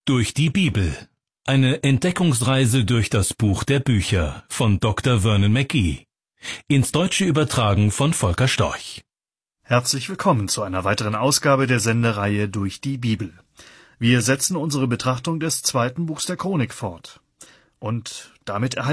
Durch die Bibel. Eine Entdeckungsreise durch das Buch der Bücher von Dr. Vernon McGee. Ins Deutsche übertragen von Volker Storch. Herzlich willkommen zu einer weiteren Ausgabe der Sendereihe Durch die Bibel. Wir setzen unsere Betrachtung des 2. Buchs der Chronik fort. Und damit